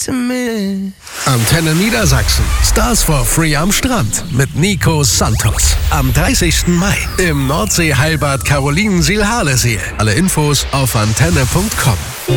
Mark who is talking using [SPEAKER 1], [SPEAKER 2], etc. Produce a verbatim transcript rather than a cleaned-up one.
[SPEAKER 1] to me.
[SPEAKER 2] Antenne Niedersachsen. Stars for Free am Strand mit Nico Santos. Am dreißigsten Mai im Nordsee-Heilbad Carolinensiel-Harleseel. Alle Infos auf antenne punkt com.